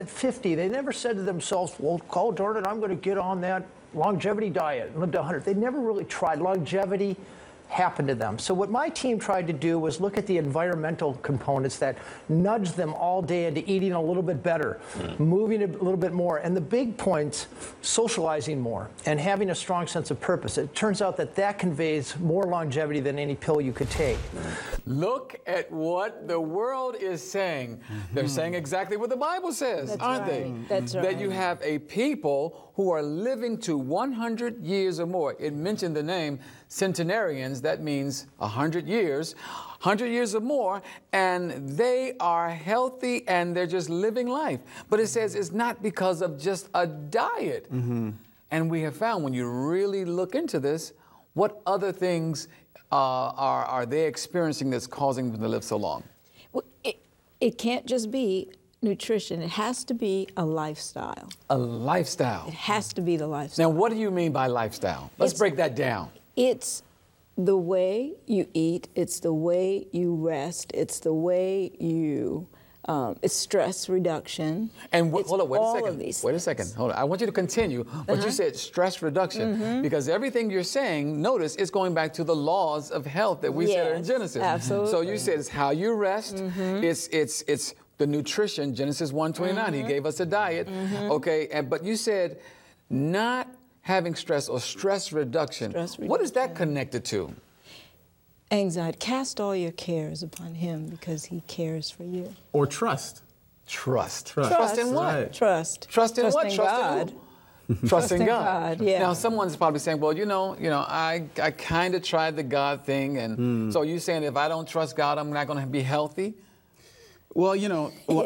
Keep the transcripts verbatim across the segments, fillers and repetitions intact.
At fifty, they never said to themselves, well, oh, darn it, I'm going to get on that longevity diet and live to one hundred. They never really tried. Longevity happened to them. So what my team tried to do was look at the environmental components that nudge them all day into eating a little bit better, mm. moving a little bit more, and the big points, socializing more and having a strong sense of purpose. It turns out that that conveys more longevity than any pill you could take. Look at what the world is saying. Mm-hmm. They're saying exactly what the Bible says, That's aren't right. they? That's right. That you have a people who are living to one hundred years or more. It mentioned the name centenarians. That means one hundred years, one hundred years or more, and they are healthy and they're just living life. But it says it's not because of just a diet. Mm-hmm. And we have found when you really look into this, what other things uh, are, are they experiencing that's causing them to live so long? Well, it, it can't just be nutrition. It has to be a lifestyle. A lifestyle. It has to be the lifestyle. Now, what do you mean by lifestyle? Let's It's- break that down. It's the way you eat. It's the way you rest. It's the way you, um, it's stress reduction. And wh- It's hold on, wait a all second. of these Wait a things. second. Hold on. I want you to continue. But Uh-huh. you said stress reduction Mm-hmm. because everything you're saying, notice, it's going back to the laws of health that we said are in Yes, Genesis. absolutely. So you said it's how you rest. Mm-hmm. It's it's it's the nutrition. Genesis one twenty-nine. Mm-hmm. He gave us a diet. Mm-hmm. Okay. And but you said not having stress or stress reduction. Stress What is that reduction. connected to? Anxiety. Cast all your cares upon him because he cares for you. Or trust. Trust. Trust. Trust in what? Right. Trust. Trust in what? in Trust God. in who? Trust in in God. God, yeah. Now, someone's probably saying, well, you know, you know, I, I kind of tried the God thing, and Mm. so you saying if I don't trust God, I'm not going to be healthy? Well, you know, well,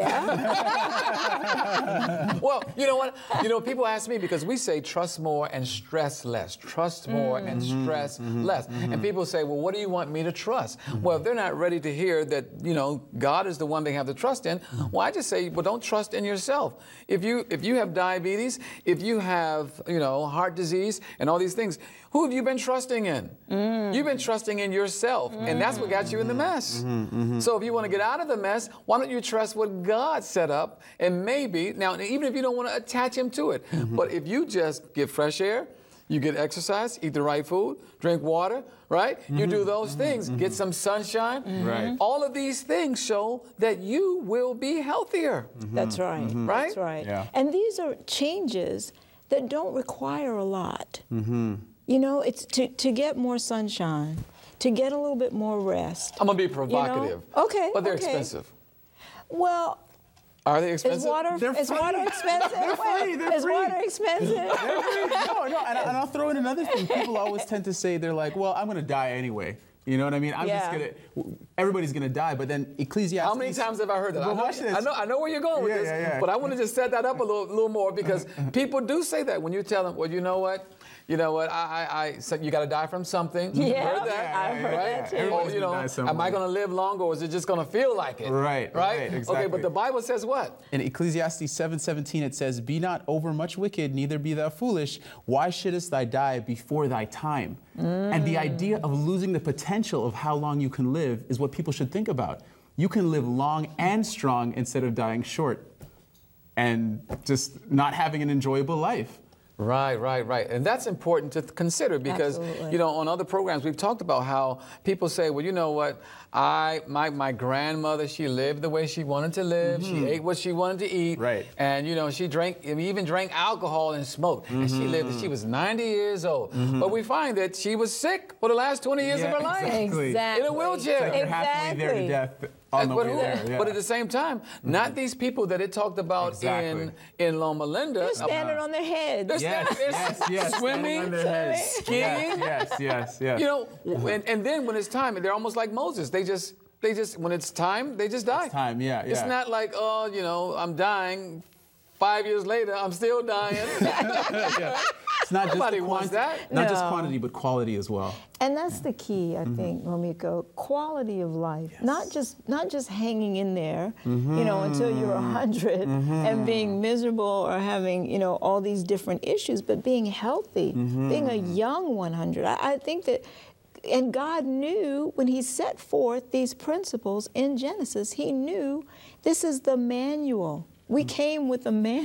Yeah. Well, you know what? You know, people ask me because we say trust more and stress less. Trust more and stress less. And people say, well, what do you want me to trust? Well, if they're not ready to hear that, you know, God is the one they have to trust in, well, I just say, well, don't trust in yourself. If you if you have diabetes, if you have, you know, heart disease and all these things, who have you been trusting in? You've been trusting in yourself, and that's what got you in the mess. So if you want to get out of the mess, why don't you trust what God set up? And maybe, now, even if you don't want to attach him to it, but if you just get fresh air, you get exercise, eat the right food, drink water, right? You do those things, get some sunshine. Right. All of these things show that you will be healthier. That's right. Right? That's right. Yeah. And these are changes that don't require a lot. You know, it's to, to get more sunshine, to get a little bit more rest. I'm going to be you know? provocative. Okay. But they're okay. expensive. Well, Are they is expensive? water They're is free. water expensive? They're free. They're is free. water expensive? no, no, and, and I'll throw in another thing. People always tend to say, they're like, well, I'm going to die anyway. You know what I mean? I'm Yeah. just going to, everybody's going to die. But then Ecclesiastes. How many times have I heard that? I But know, watch this. I know, I know where you're going with Yeah, this, yeah, yeah. but I want to just set that up a little, little more because people do say that when you tell them, well, you know what? You know what? I, I, I so you got to die from something. You Yeah, heard that, I've heard right? that too. Or, Everybody's you know, gonna die am I somewhere. going to live longer, or is it just going to feel like it? Right, right, right, Okay, exactly. but the Bible says what? In Ecclesiastes seven seventeen, it says, be not overmuch wicked, neither be thou foolish. Why shouldest thou die before thy time? And the idea of losing the potential of how long you can live is what people should think about. You can live long and strong instead of dying short and just not having an enjoyable life. Right, right, right. And that's important to consider because, Absolutely. you know, on other programs, we've talked about how people say, well, you know what, I, my, my grandmother, she lived the way she wanted to live. She ate what she wanted to eat. Right. And, you know, she drank, even drank alcohol and smoked. And she lived, till she was ninety years old. But we find that she was sick for the last twenty years Yeah, of her life. exactly. Exactly. In a wheelchair. You're halfway there to Exactly. death on the but, way who- there. Yeah. but at the same time, not these people that it talked about Exactly. in, in Loma Linda. They're standing on their heads. They're Yes, standing there yes, yes. swimming, standing on their heads. skiing. Yes, yes, yes, yes. You know, and, and then when it's time, they're almost like Moses. They just, they just, when it's time, they just die. It's time, yeah, It's yeah. not like, oh, you know, I'm dying. Five years later, I'm still dying. Yeah. It's not just Nobody the wants quanti- that. Not just No. quantity, but quality as well. And that's the key, I think, Romiko. Quality of life, not just not just hanging in there, you know, until you're a hundred and being miserable or having, you know, all these different issues, but being healthy, being a young one hundred. I, I think that, and God knew when He set forth these principles in Genesis, He knew this is the manual. We came with a man.